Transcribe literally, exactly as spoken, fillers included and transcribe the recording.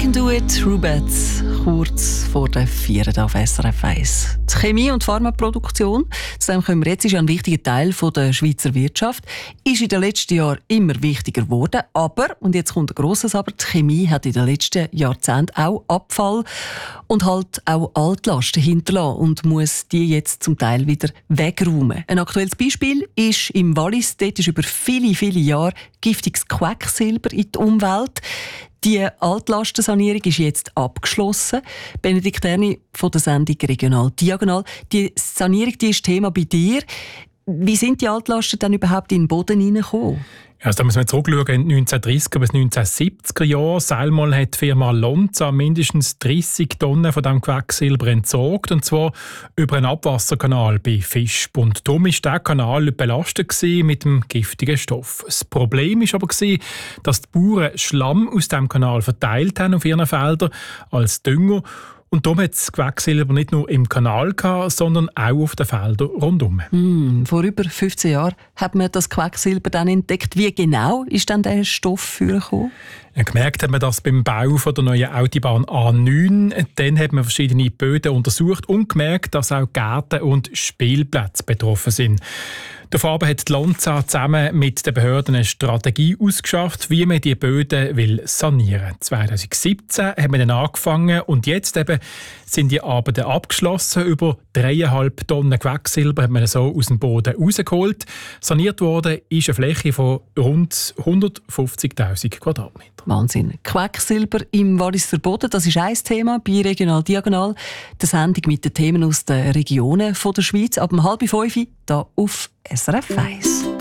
Can Do It, Rubets, kurz vor der Vierten auf S R F eins. Die Chemie- und Pharmaproduktion, zu dem kommen wir jetzt, ist ein wichtiger Teil der Schweizer Wirtschaft, ist in den letzten Jahren immer wichtiger geworden. Aber, und jetzt kommt ein grosses Aber, die Chemie hat in den letzten Jahrzehnten auch Abfall und halt auch Altlasten hinterlassen und muss die jetzt zum Teil wieder wegräumen. Ein aktuelles Beispiel ist im Wallis. Dort ist über viele, viele Jahre giftiges Quecksilber in die Umwelt. Die Altlastensanierung ist jetzt abgeschlossen. Benedikt Erni von der Sendung «Regional Diagonal». Die Sanierung, die ist Thema bei dir. Wie sind die Altlasten dann überhaupt in den Boden hineingekommen? Also da müssen wir zurückschauen in die neunzehnhundertdreißiger bis neunzehnhundertsiebziger Jahre. Selmal hat die Firma Lonza mindestens dreissig Tonnen von diesem Quecksilber entsorgt, und zwar über einen Abwasserkanal bei Fischb. Und darum war dieser Kanal belastet mit dem giftigen Stoff. Das Problem war aber, dass die Bauern Schlamm aus diesem Kanal verteilt haben auf ihren Feldern als Dünger. Und darum hat das Quecksilber nicht nur im Kanal gehabt, sondern auch auf den Feldern rundum. Mm, vor über fünfzehn Jahren hat man das Quecksilber dann entdeckt. Wie genau ist dann der Stoff vorgekommen? Ja, gemerkt hat man das beim Bau von der neuen Autobahn A neun. Dann hat man verschiedene Böden untersucht und gemerkt, dass auch Gärten und Spielplätze betroffen sind. Dafür hat die Lonza zusammen mit den Behörden eine Strategie ausgeschafft, wie man die Böden will sanieren will. zwanzig siebzehn hat man dann angefangen und jetzt eben sind die Arbeiten abgeschlossen. Über dreieinhalb Tonnen Quecksilber hat man so aus dem Boden rausgeholt. Saniert worden ist eine Fläche von rund hundertfünfzigtausend Quadratmeter. Wahnsinn. Quecksilber im Walliser Boden, das ist ein Thema bei «Regional Diagonal». Die Sendung mit den Themen aus den Regionen der Schweiz ab um halb fünf hier auf S R F eins.